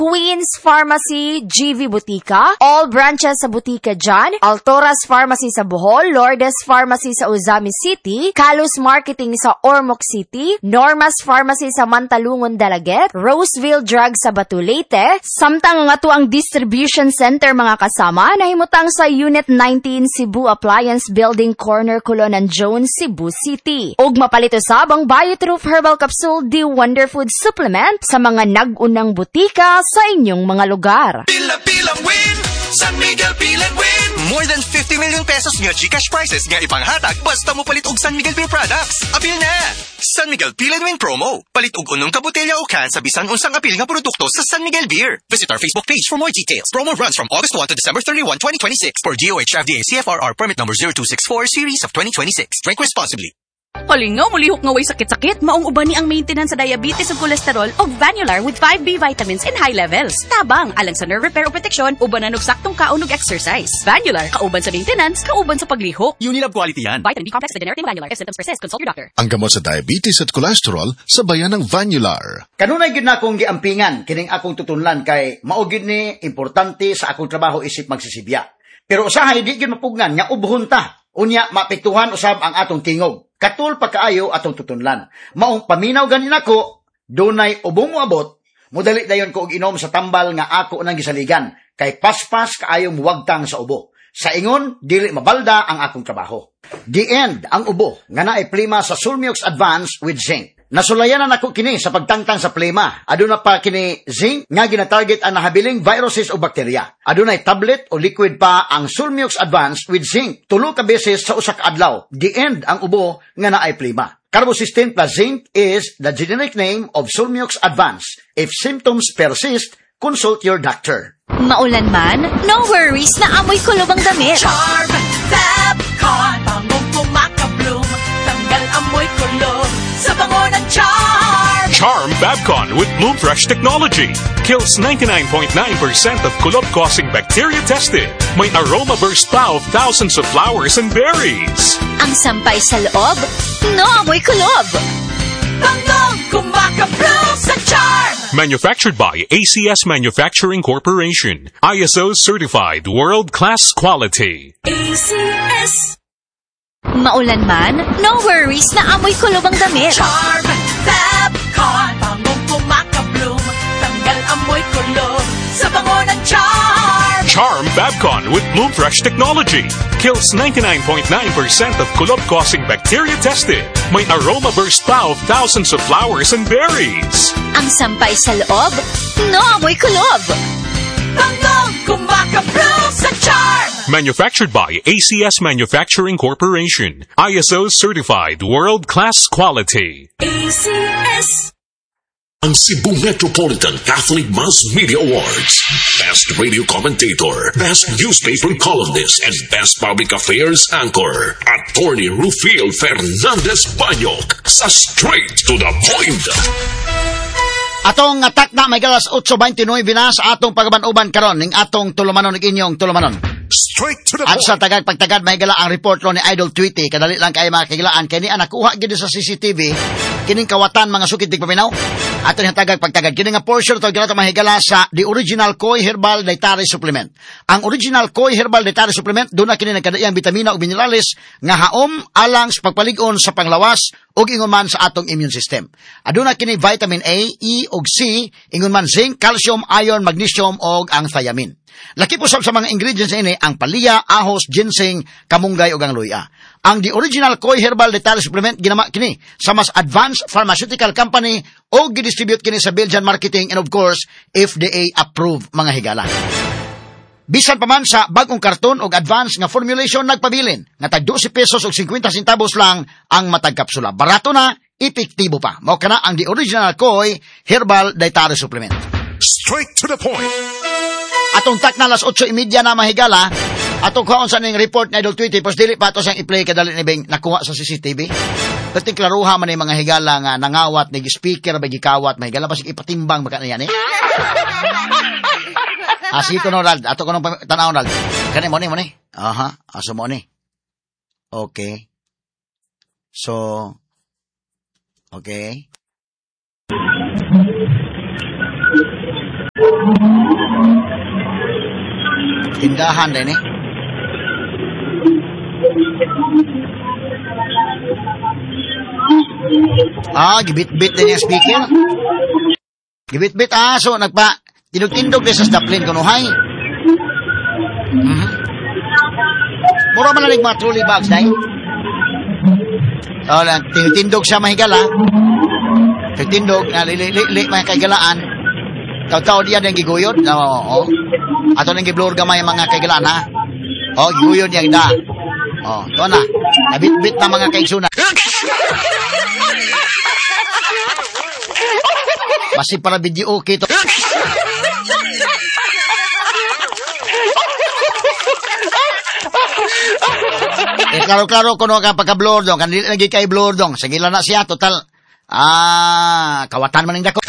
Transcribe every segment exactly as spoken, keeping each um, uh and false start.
Queen's Pharmacy, G V Butika, all branches sa Butika dyan, Altoras Pharmacy sa Bohol, Lourdes Pharmacy sa Ozami City, Kalus Marketing sa Ormoc City, Normas Pharmacy sa Mantalungon, Dalaget, Roseville Drug sa Batu Leyte, samtang nga to ang distribution center mga kasama, nahimutang sa Unit nineteen Cebu Appliance Building Corner, Colonan Jones, Cebu City. Ug mapalito sabang Biotroof Herbal Capsule D Wonderfood Supplement sa mga nag-unang butika sa inyong mga lugar. Pila-pilang win! San Miguel Pilan Win! More than fifty million pesos nga Gcash prizes nga ipanghatag basta mo palit og San Miguel Beer products. Apil na! San Miguel Pilan Win promo. Palit og unong kabotelya o can sa bisan unsang apil nga produkto sa San Miguel Beer. Visit our Facebook page for more details. Promo runs from August first to December thirty-first, twenty twenty-six for D O H F D A C F R R permit number zero two six four series of twenty twenty-six. Drink responsibly. Halingaw, mulihok nga way sakit-sakit, maong uban ni ang maintenance sa diabetes ug cholesterol og Vanular with five B vitamins in high levels. Tabang, alang sa nerve repair o protection, ubanan og saktong kaon ug exercise. Vanular, kauban sa maintenance, kauban sa paglihok. Unilab quality yan. Vitamin B complex with generic name Vanular. If symptoms persist, consult your doctor. Ang gamot sa diabetes at cholesterol sa bayan ng Vanular. Kanunay gid na akong giampingan kining akong tutunlan kay mao gid ni importante sa akong trabaho isip magsisibya. Pero usahay di gid mapugnan nya ubhon ta. Unya mapektuhan usab ang atong tingog. Katul pagkaayo atong tutunlan. Maong paminaw ganin ako, dunay ubong moabot, mudali dayon ko og inom sa tambal nga ako nang gisaligan, kay paspas kaayo muwagtang sa ubo. Sa ingon, dili mabalda ang akong trabaho. The end, ang ubo, nga naay plima sa Sulmiox Advance with Zinc. Nasulayanan ako kini sa pagtangtang sa plema. Aduna pa kini zinc nga ginatarget ang nahabiling viruses o bakterya. Adunay tablet o liquid pa ang Sulmiox Advance with Zinc. Tulo ka beses sa usa ka adlaw. The end ang ubo nga naay plema. Carbocysteine plus zinc is the generic name of Sulmiox Advance. If symptoms persist, consult your doctor. Maulan man, no worries na amoy kulob ang damit. Charm, Fabcon, bangong kumakabloom, tanggal amoy kulob, sa bango ng Charm. Charm Fabcon with Bloom Fresh technology kills ninety-nine point nine percent of kulob-causing bacteria tested. May aroma burst pa of thousands of flowers and berries. Ang sampay sa loob, no amoy kulob. Bangong kumakabloom sa Charm. Manufactured by A C S Manufacturing Corporation. I S O certified world-class quality. A C S. Maulan man, no worries na amoy kulob ang damit. Charm, Fabcon, bangong kumakabloom, tanggal amoy kulob, sa bango ng Charm. Charm Fabcon with Bloom Fresh technology kills ninety-nine point nine percent of kulob-causing bacteria tested. May aroma burst pa of thousands of flowers and berries. Ang sampay sa loob, no amoy kulob. Bangong kumakabloom sa Charm. Manufactured by A C S Manufacturing Corporation. I S O certified world-class quality. A C S. Ang Cebu Metropolitan Catholic Mass Media Awards. Best Radio Commentator, Best Newspaper Columnist, and Best Public Affairs Anchor. Attorney Rufil Fernandez Banyok sa Straight to the Point. Atong atak na may galas eight twenty-nine na sa atong pagaban-uban karon ning atong tulumanon ning inyong tulumanon. Straight to the At point. sa tagag pagtagad may gala ang report ro ni Idol Tweety, kadali lang kay mga kagilaan kay ni nakuha gid sa C C T V kining kawatan mga sukit dig paminaw. Ato ni tagag pagtagad kini nga portion to gala mahigala sa the original Koi Herbal Dietary Supplement. Ang original Koi Herbal Dietary Supplement duna kini nagkadaiyang bitamina ug minerales nga haom alang sa pagpalig-on sa panglawas ug ingon man sa atong immune system. Aduna kini vitamin A, E ug C, ingon man zinc, calcium, iron, magnesium ug ang thiamine. Laki po sab sa mga ingredients ini ang palya, ahos, ginseng, kamunggay ug ang luya. Ang the original Koi Herbal Dietary Supplement ginama kini sa mas advanced pharmaceutical company o gidistribute kini sa Belgian marketing and of course F D A approved mga higala. Bisan pa man sa bagong karton og advanced nga formulation nagpabilin nga tag twelve pesos ug fifty centavos lang ang matag kapsula. Barato na, epektibo pa. Mao kana ang the original Koi Herbal Dietary Supplement. Straight to the point. Atong tak na alas eight thirty na mahigala. Atong kuhaon sa ning report na Idol Tweety pos dili pa ato siyang i-play kadali ni Beng nakuha sa C C T V. Kating klaruha man ni mga higala nga nangawat ni speaker ba gikawat mahigala pa sig ipatimbang baka niyan eh. Asito no Ronald, ato ko nung tanaw Ronald. Kani mo ni mo ni. Aha, aso mo ni. Okay. So okay. Tindahan din eh. Ah, gibit-bit din yung speaker. Gibit-bit, ah, so nagpa, tinug-tindog din sa staplin kunuhay. Mm-hmm. Mura man nalig mga trolley bags, dahi. O, tinug-tindog siya mahigala. Tinug-tindog, na li-li-li, mga kaigalaan. Taw-taw diyan yung giguyod. Oo, oo. Ato nang giblor gamay mga kaigalaan, ha? O, giguyod yung da. O, ito na. Nabit-bit na mga kaigsuna. Masih para video okay to. Eh, klaro-klaro kuno ka pagka-blur dong. Kan lagi kay blur dong. Sige lang na siya. Total. Ah, kawatan man dako.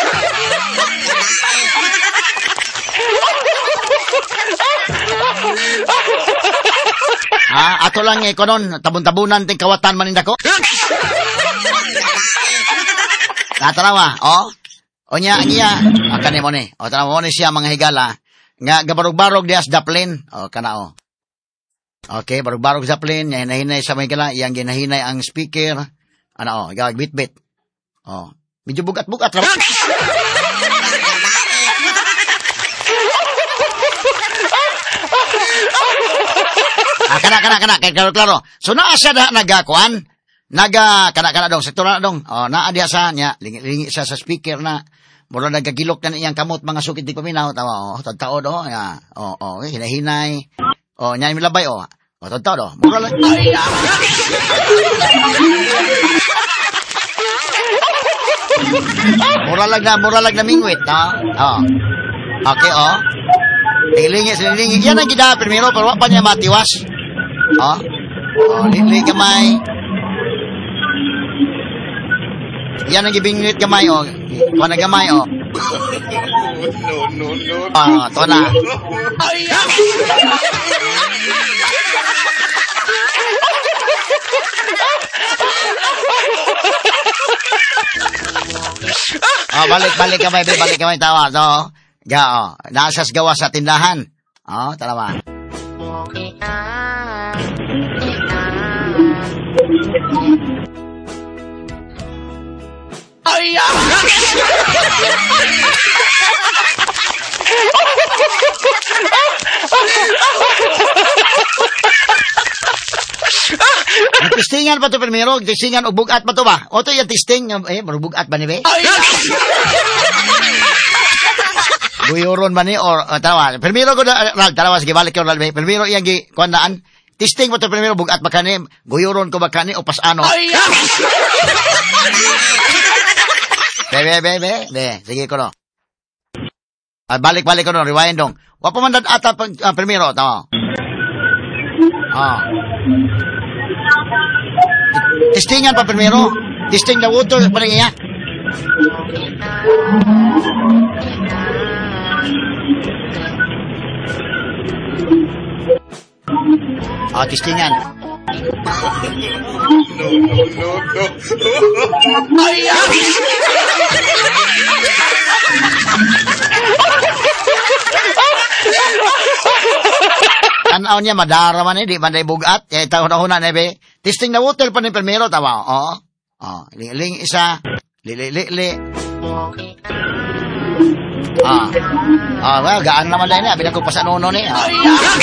Ah, ato lang eh, konon. Tabun-tabunan ting kawatan man dako. Natarawa, oh. O niya, niya. Akan mo ni. O, tanaw mo ni siya mga higala. Nga, gabarog-barog diya sa daplin. O, kana o. Okay, barog-barog sa daplin. Hinahinay sa mga higala. Yang ginahinay ang speaker. Ano o, gawag bit-bit. O, medyo bugat-bugat. Ah, kana, kana, kana. Kaya klaro-klaro. So, naa siya na nagakuan. Naga, kana-kana dong. Sektor na dong. O, naa diya sa niya. Lingi-lingi siya sa speaker na. Mura nagagilok na iyang kamot, mga sukit di paminaw. Tawa, o, tagtaod, o. Ya. O, o, hinahinay. O, niya yung milabay, o. O, tagtaod, o. Mura lang. Mura lang na, mura lang na mingwit, o. O. Okay, o. Lingi, lingi. Yan ang gida, primero, pero wak pa niya matiwas. O. O, lingi kamay. Yan ang gibingwit kamay, o. Kuha na gamay, o. No, no, no. Ah, ito na. Oh, balik, balik kamay, balik kamay, tawa. So, ga, o. Nasas gawa sa tindahan. O, talawa. Ay, Tistingan pa to primero, tistingan o bugat pa to ba? O to yung tisting, eh, bugat ba ni be? Buyoron ba ni, or, uh, tawa, primero ko na, Ral, tawa, sige, balik ko, Ral, be, primero yung gi, kuandaan, tisting pa to primero, bugat ba ka ni, buyoron ko ba ka ni, o pasano? Be, be, be, be, be, sige ko no. Ah, balik, balik ko no, rewind dong. Wapa man dad ata pag, ah, primero, tama. Ah. Testingan pa primero. Testing the water, parang iya. Ah, testingan. No, no, no, no. Ay, tanaw niya, madara man eh, di man na bugat. Kaya itaw na huna na be. Testing na water pa ni primero, tawa. Oo. Oo. Ling isa. Li, li, li, li. Ah. Ah, well, gaan naman na yun eh. Abi na ko pa sa nuno ni. Ah.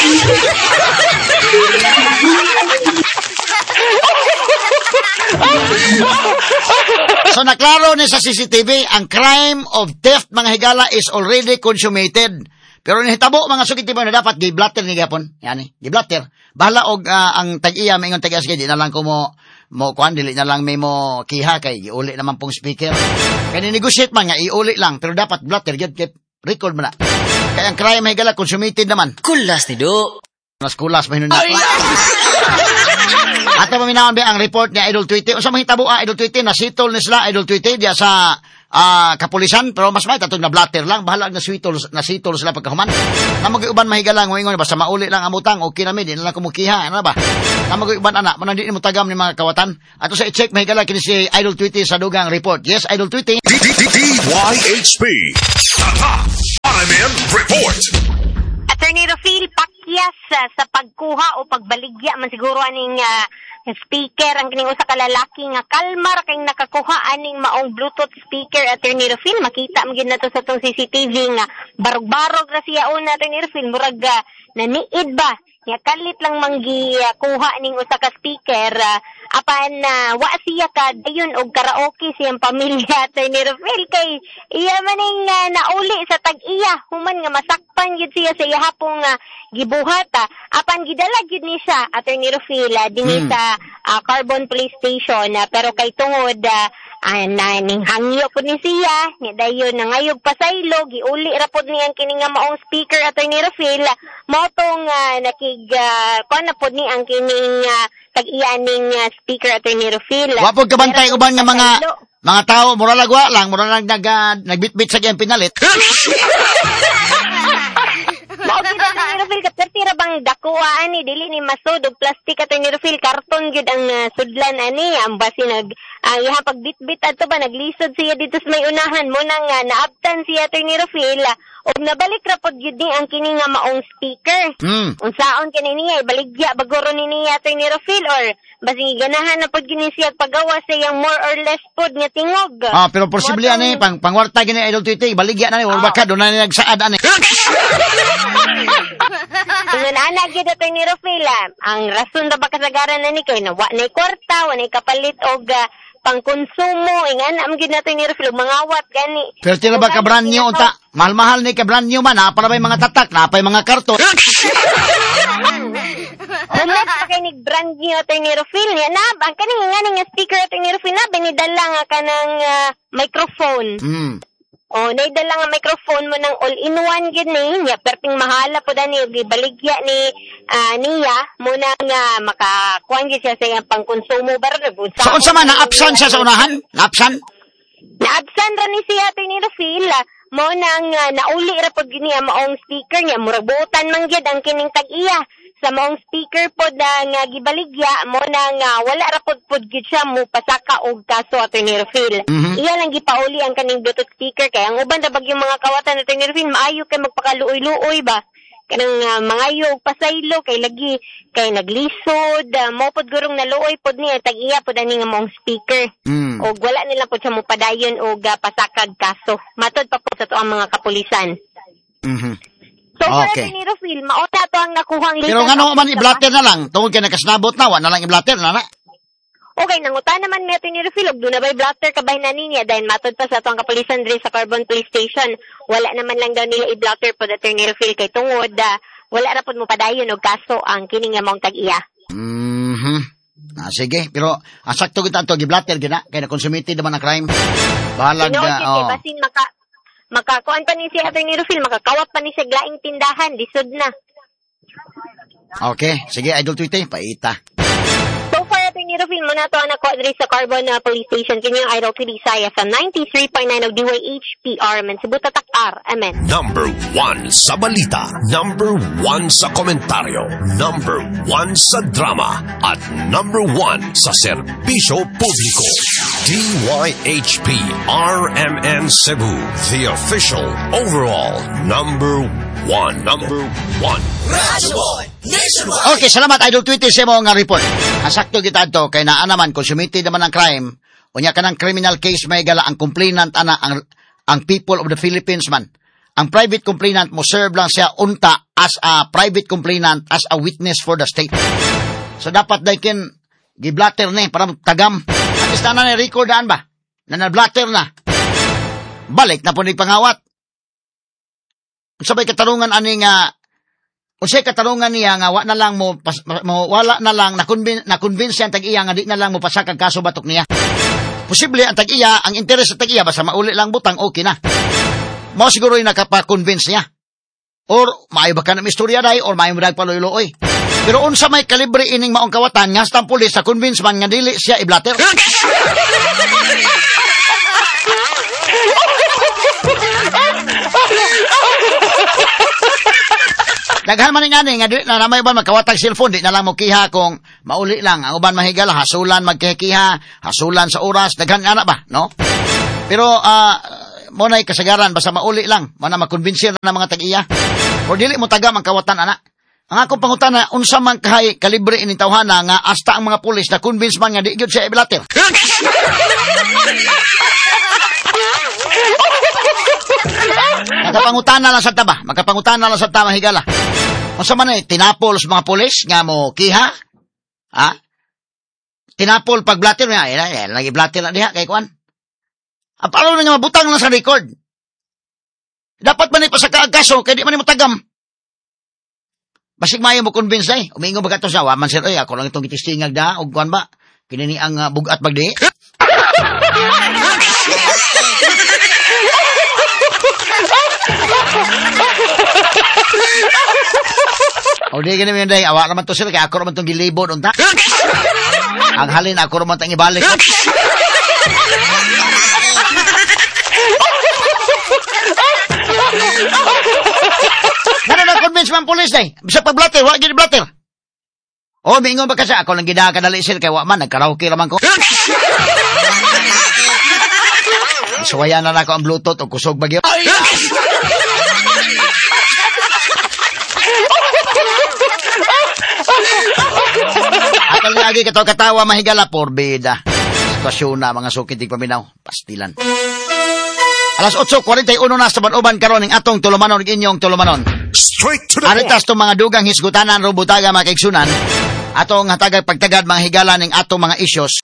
So, naklaro ni sa C C T V, ang crime of theft, mga higala, is already consummated. Pero nihitabo, mga sukit tipo na dapat, giblatter ni gapon. Yan eh, giblatter. Bahala og uh, ang tag-iya, may ingon tag-iya, sige, di na lang ko mo, mo, kuhan, dili na lang may mo kiha, kay iuli naman pong speaker. Kaya ni-negotiate man nga, iuli lang, pero dapat blatter, yun, record mo na. Kaya ang crime, may higala, consummated naman. Kulas ni do. Nas kulas, mahinon na. At paminawan ba ang report ni Idol Tweety? O sa mahitabo, ah, Idol Tweety, nasitol ni sila, Idol Tweety, diya sa uh, kapulisan, pero mas may tatong na blatter lang, bahala na sitol, nasitol sila pagkahuman. Na mag-iuban mahigalang, ngungon, basta mauli lang amutang, okay namin, di na lang kumukiha, ano ba? Na mag-iuban anak, manang di mo tagam ni mga kawatan. At sa i-check mahigalang, kini si Idol Tweety sa dugang report. Yes, Idol Tweety. D Y H P Crime and Report. Attorney Rufil, pakyas uh, sa pagkuha o pagbaligya man siguro aning uh, speaker ang kining usa ka lalaki nga kalmar kay nakakuha aning maong Bluetooth speaker. Attorney Rufil, makita man gyud nato sa tong C C T V nga barog-barog ra siya una. Attorney Rufil, murag uh, naniid ba nga kalit lang manggi uh, kuha ning usa ka speaker uh, apan uh, wa siya ka dayon og karaoke siyang pamilya. Attorney Rufil, kay iya maning uh, nauli sa tag-iya human nga masakpan gyud siya sa ihapong uh, gibuhata apan gidala gyud ni siya. Attorney Rufil, uh, dinhi mm. sa uh, Carbon Police Station uh, pero kay tungod uh, uh, na ning hangyo pud ni siya nga dayon nangayog pasaylo giuli ra pud niyang kini nga maong speaker. Attorney Rufil, mao tong uh, nakig uh, kuan na pud ni ang kining uh, tag-iya ning uh, speaker. Attorney Rufil, wa pud kabantay uban nga mga mga tao mura lagwa lang mura lang nag uh, nagbitbit sa gyang pinalit. Mao gyud Attorney Rufil, kaperte ra bang dakuha ani dili ni masud og plastic. Attorney Rufil, karton gyud ang uh, sudlan ani ang basi nag ang uh, iha pagbitbit adto ba naglisod siya dito sa may unahan mo nang uh, naabtan siya. Attorney Rufil, uh, og nabalik ra pod gyud ni ang kini nga maong speaker. Mm. Unsaon kini niya ibaligya bagoro ni niya. Attorney Rufil, or basi ganahan na pod gyud siya pagawa sa yang more or less pod nga tingog. Ah, pero posible ani pang pangwarta gini Idol Twitter ibaligya na ni or baka do na ni nagsaad ani. Kung nana gyud Attorney Rufil, ang rason ra ba kasagaran na ni kay na wa nay kwarta, wa nay kapalit og uh, pangkonsumo ingana am gyud nato ni Rufil mangawat gani. Pero tira ba ka brand new unta? Mahal-mahal ni ka brand new man ha para may mga tatak na pay mga karton. Umat pa kay ni brand new Attorney Rufil ya na ang kaning ngani nga speaker Attorney Rufil na binidala nga kanang uh, microphone. Mm. Oh, naidala nga microphone mo ng all-in-one gyud ni niya perting mahala po dani gibaligya ni uh, niya muna nga makakuan gyud siya sa iyang pangkonsumo bar. So unsa man na-absan siya sa unahan? Na-absan? Na-absan ra ni siya Attorney Rufil. Mo nang uh, nauli ra pud niya maong speaker niya murag buotan man gyud ang kining tag-iya sa maong speaker pod uh, nga gibaligya mo nang uh, wala ra pod pod gyud siya mo pasaka og kaso Attorney Rufil. Mm-hmm. Iya lang gipauli ang kaning Bluetooth speaker kay ang uban ra bagyong mga kawatan Attorney Rufil maayo kay magpakaluoy-luoy ba kanang uh, mangayo og pasaylo kay lagi kay naglisod uh, mo pod gurong naluoy pod niya tag-iya pod ani nga maong speaker. Mm. Og wala nila pod siya mo padayon og uh, pasakag kaso matod pa po sa to ang mga kapulisan. Mhm. So, okay. Attorney Rufil, mauna to ang nakuhang litas. Pero ngano man i-blatter na lang, tungod kay nakasnabot na, wa na lang i-blatter na na. Okay, nanguta naman mi Attorney Rufil, og doon na ba'y blatter kabay na niya, dahil matod pa sa to ang kapulisan diri sa Carbon Police Station. Wala naman lang daw nila i-blatter po Attorney Rufil, kay tungod, uh, wala ra po mo padayon og kaso ang kining nga maong tag-iya. Mhm. Ah, sige, pero asakto kita to gi-blatter gina kay na-consummated naman ang crime. Balag na, oh. Basin maka makakuan pa ni si Attorney Rufil, makakawat pa ni siya glaing tindahan, lisod na. Okay, sige, Idol Twitter, paita. So far, Attorney Rufil, muna to ang nakuha sa Carbon uh, Police Station. Kanya yung Idol Twitter Saya sa ninety-three point nine of D Y H P R. Men, Sibuta Takar, amen. Number one sa balita, number one sa komentaryo, number one sa drama, at number one sa serbisyo publiko. D Y H P R M N Cebu, the official overall number one. Number one. Radyo Boy Nationwide. Okay, salamat Idol Twitter sa mga report. Asakto kita to kay naa naman consummated naman ang crime. Unya kanang criminal case may gala ang complainant ana ang ang people of the Philippines man. Ang private complainant mo serve lang siya unta as a private complainant as a witness for the state. So dapat daykin gi-blatter ni para tagam. At least na record daan ba? Na na-blatter na. Balik na po ni pangawat. Sabay katarungan ani nga unsay katarungan niya nga wa na lang mo, pas, mo wala na lang na-convince na-convince ang tag-iya nga di na lang mo pasakag kaso batok niya. Posible ang tag-iya, ang interes sa tag-iya basta mauli lang butang okay na. Mo siguro yung nakapa-convince niya. Or maayo ba ka na istorya dai or maayo mo dag paloy-loy. Pero unsa may kalibre ining maong kawatan nga sa pulis sa convince man nga dili siya i-blatter. Daghan man nga ni nga di na namay uban magkawatag cellphone di na lang mo kiha kung mauli lang ang uban mahigal hasulan magkikiha hasulan sa oras daghan ana ba no. Pero uh, mo na'y kasagaran, basta mauli lang, mana makonbinsir na mga tag-iya. O dili mo tagam ang kawatan, ana. Ang akong pangutana, unsa man kahay kalibre ini tawhana nga hasta ang mga pulis na convince man nga di gyud siya ibilater. Magkapangutana lang sa taba, magkapangutana lang sa tama higala. Unsa man ay tinapol sa mga pulis nga mo kiha? Ha? Tinapol pag blatter niya, ay lagi blatter na diha kay kuan. Ang palo nga mabutang lang sa record. Dapat man pa sa kaagaso kay di man mo tagam. Basig mayo mo convince ay, umingon ba kato siya, waman sir, ay, ako lang itong itistingag da, o kuan ba, kinini ang uh, bugat bagdi. O di ganun yun day, awa naman to sila, kaya ako naman itong gilibod, unta. Ang halin, ako naman itong ibalik. Nara na-convince man police day. Bisa pag-blatter, wala gini blatter. O, mingon ba kasi ako lang gina kadali sila kay waman, nagkaraoke naman ko. Suwayan na na ako ang Bluetooth o kusog bagyo. At ang lagi katawa mahigala, porbida. Sitwasyon na mga sukitig paminaw, pastilan. Alas eight forty-one na sa Banuban karon ning atong tulumanon ug inyong tulumanon. Straight to the point. Aritas tong mga dugang hisgutanan robutaga mga kaigsunan. Atong hatagag pagtagad mga higala ning atong mga issues.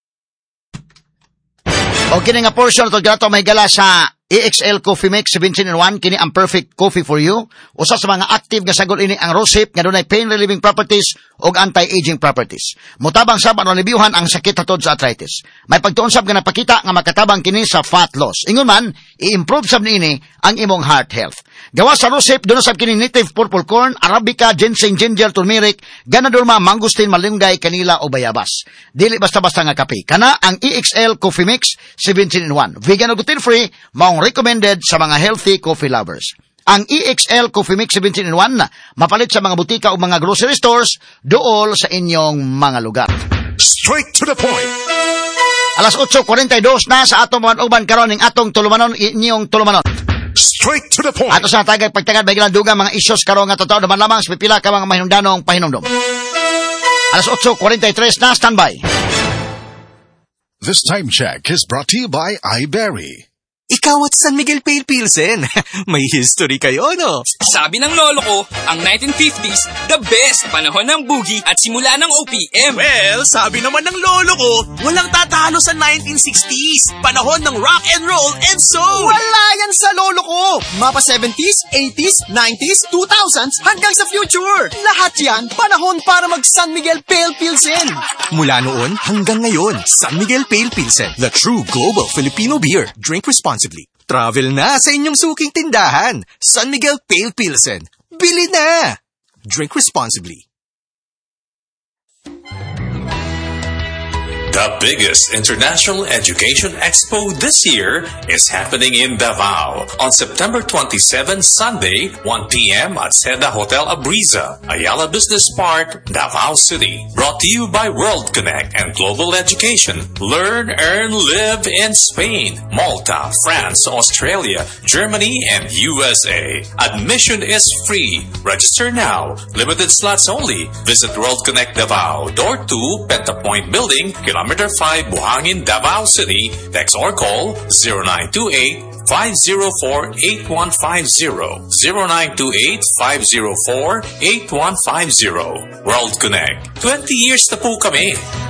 O kini nga portion to grato mahigala sa E X L Coffee Mix seventeen in one, kini ang perfect coffee for you. Usa sa mga active nga sagol ini ang rosehip nga dunay pain relieving properties ug anti-aging properties. Mutabang sab ang reviewhan ang sakit hatod sa arthritis. May pagtuon sab nga napakita nga makatabang kini sa fat loss. Ingon man, i-improve sab niini ang imong heart health. Gawa sa rosehip dunay sab kini native purple corn, arabica, ginseng, ginger, turmeric, ganadorma, mangosteen, malunggay, kanila o bayabas. Dili basta-basta nga kape. Kana ang E X L Coffee Mix seventeen in one. Vegan ug gluten-free, mao recommended sa mga healthy coffee lovers. Ang E X L Coffee Mix seventeen in one mapalit sa mga butika o mga grocery stores dool sa inyong mga lugar. Straight to the point. Alas eight forty-two na sa atong mga uban karon ning atong tulumanon inyong tulumanon. Straight to the point. Ato sa tagay pagtagad bagilan dugang mga issues karon nga totoo naman lamang sa pipila ka mga mahinungdanong pahinumdom. Alas eight forty-three na, standby. This time check is brought to you by iBerry. Ikaw at San Miguel Pale Pilsen. May history kayo, no? Sabi ng lolo ko, ang nineteen fifties, the best panahon ng boogie at simula ng O P M. Well, sabi naman ng lolo ko, walang tatalo sa nineteen sixties. Panahon ng rock and roll and soul. Wala yan sa lolo ko. Mapa seventies, eighties, nineties, two thousands, hanggang sa future. Lahat yan, panahon para mag San Miguel Pale Pilsen. Mula noon hanggang ngayon, San Miguel Pale Pilsen, the true global Filipino beer. Drink responsibly. Travel na sa inyong suking tindahan. San Miguel Pale Pilsen. Bili na! Drink responsibly. The biggest international education expo this year is happening in Davao on September twenty-seventh, Sunday, one p.m. at Seda Hotel Abriza, Ayala Business Park, Davao City. Brought to you by World Connect and Global Education. Learn, earn, live in Spain, Malta, France, Australia, Germany, and U S A. Admission is free. Register now. Limited slots only. Visit World Connect Davao, Door two, Pentapoint Building, Kilometer five, Buhangin, Davao City. Text or call zero nine two eight, five zero four, eight one five zero. zero nine two eight, five zero four, eight one five zero. World Connect. twenty years na po kami.